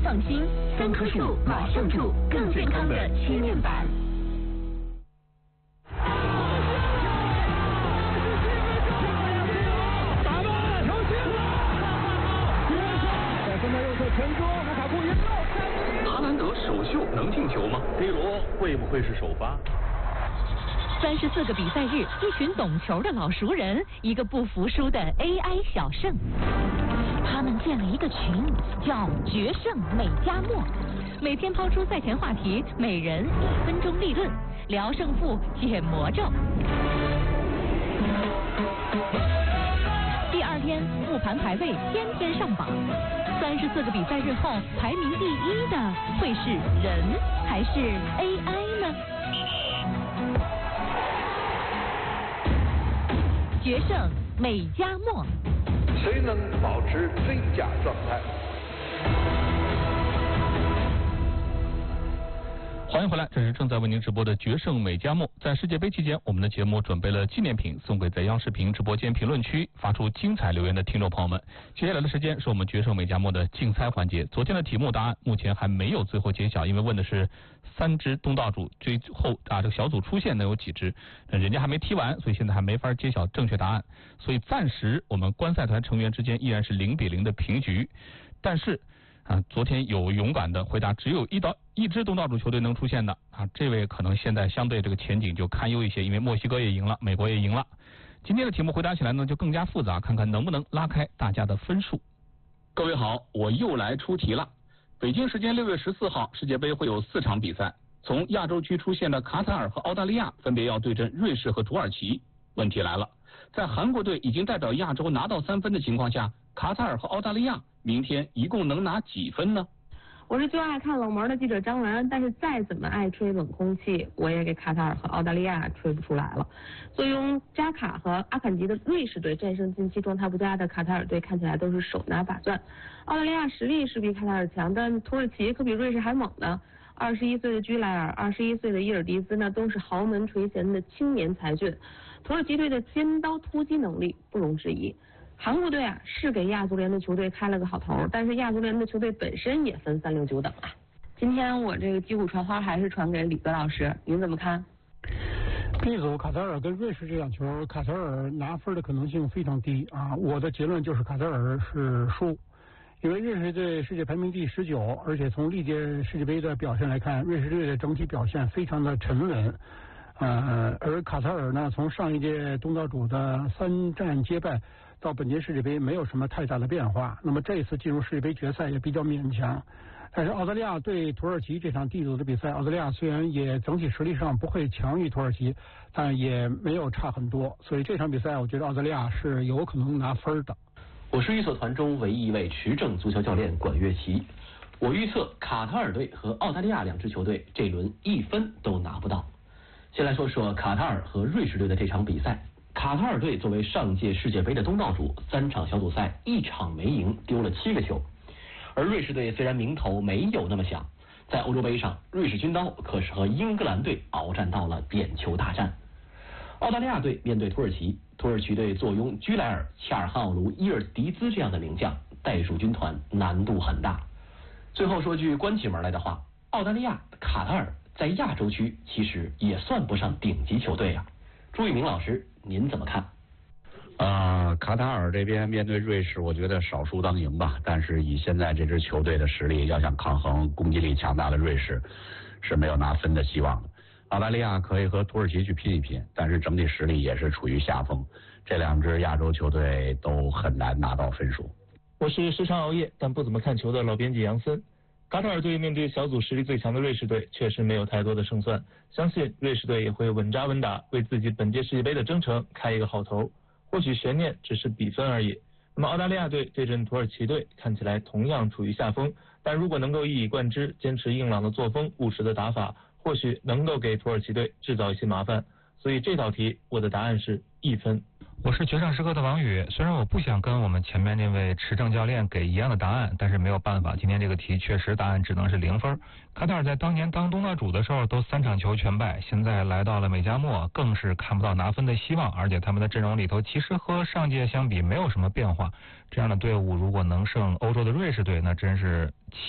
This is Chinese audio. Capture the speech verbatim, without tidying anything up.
放心，三棵树马上树，更健康的七面板。 打断了，球进了！在分到右侧前锋，卢卡库赢了。 哈兰德首秀能进球吗 ？C 罗会不会是首发？ 三十四个比赛日，一群懂球的老熟人，一个不服输的 A I 小胜。他们建了一个群，叫“决胜美加墨”，每天抛出赛前话题，每人一分钟立论，聊胜负，解魔咒。第二天，复盘排位天天上榜。三十四个比赛日后，排名第一的会是人还是 A I 呢？决胜美加墨， 谁能保持最佳状态？ 欢迎回来，这是正在为您直播的决胜美加墨。在世界杯期间，我们的节目准备了纪念品送给在央视频直播间评论区发出精彩留言的听众朋友们。接下来的时间是我们决胜美加墨的竞猜环节。昨天的题目答案目前还没有最后揭晓，因为问的是三支东道主最后啊这个小组出线能有几支，人家还没踢完，所以现在还没法揭晓正确答案。所以暂时我们观赛团成员之间依然是零比零的平局，但是。啊，昨天有勇敢的回答，只有一到一支东道主球队能出现的啊，这位可能现在相对这个前景就堪忧一些，因为墨西哥也赢了，美国也赢了。今天的题目回答起来呢就更加复杂，看看能不能拉开大家的分数。各位好，我又来出题了。北京时间六月十四号，世界杯会有四场比赛，从亚洲区出现的卡塔尔和澳大利亚分别要对阵瑞士和土耳其。问题来了，在韩国队已经代表亚洲拿到三分的情况下，卡塔尔和澳大利亚明天一共能拿几分呢？ 我是最爱看冷门的记者张兰，但是再怎么爱吹冷空气，我也给卡塔尔和澳大利亚吹不出来了。所以用扎卡和阿坎吉的瑞士队战胜近期状态不佳的卡塔尔队，看起来都是手拿把攥。澳大利亚实力是比卡塔尔强，但土耳其可比瑞士还猛呢。二十一岁的居莱尔，二十一岁的伊尔迪兹呢，都是豪门垂涎的青年才俊。土耳其队的尖刀突击能力不容置疑。韩国队啊是给亚足联的球队开了个好头，但是亚足联的球队本身也分三六九等啊。今天我这个击鼓传花还是传给李哥老师，您怎么看 ？B 组卡塔尔跟瑞士这场球，卡塔尔拿分的可能性非常低啊。我的结论就是卡塔尔是输，因为瑞士队世界排名第十九，而且从历届世界杯的表现来看，瑞士队的整体表现非常的沉稳。呃，而卡塔尔呢，从上一届东道主的三战皆败到本届世界杯没有什么太大的变化。那么这一次进入世界杯决赛也比较勉强。但是澳大利亚对土耳其这场D组的比赛，澳大利亚虽然也整体实力上不会强于土耳其，但也没有差很多。所以这场比赛我觉得澳大利亚是有可能拿分的。 我是预测团中唯一一位持证足球教练管乐琪。我预测卡塔尔队和澳大利亚两支球队这一轮一分都拿不到。先来说说卡塔尔和瑞士队的这场比赛。卡塔尔队作为上届世界杯的东道主，三场小组赛一场没赢，丢了七个球。而瑞士队虽然名头没有那么响，在欧洲杯上，瑞士军刀可是和英格兰队鏖战到了点球大战。澳大利亚队面对土耳其，土耳其队坐拥居莱尔、恰尔汗奥卢、伊尔迪兹这样的名将，袋鼠军团难度很大。最后说句关起门来的话，澳大利亚、卡塔尔在亚洲区其实也算不上顶级球队啊。朱一鸣老师，您怎么看？ 呃，卡塔尔这边面对瑞士，我觉得少输当赢吧。但是以现在这支球队的实力，要想抗衡攻击力强大的瑞士，是没有拿分的希望的。澳大利亚可以和土耳其去拼一拼，但是整体实力也是处于下风。这两支亚洲球队都很难拿到分数。 我是时常熬夜但不怎么看球的老编辑杨森。卡塔尔队面对小组实力最强的瑞士队，确实没有太多的胜算，相信瑞士队也会稳扎稳打，为自己本届世界杯的征程开一个好头。或许悬念只是比分而已。那么澳大利亚队对阵土耳其队看起来同样处于下风，但如果能够一以贯之，坚持硬朗的作风，务实的打法，或许能够给土耳其队制造一些麻烦。所以这道题我的答案是一分。 我是决胜时刻的王宇，虽然我不想跟我们前面那位持证教练给一样的答案，但是没有办法，今天这个题确实答案只能是零分。卡塔尔在当年当东道主的时候都三场球全败，现在来到了美加墨更是看不到拿分的希望，而且他们的阵容里头其实和上届相比没有什么变化，这样的队伍如果能胜欧洲的瑞士队，那真是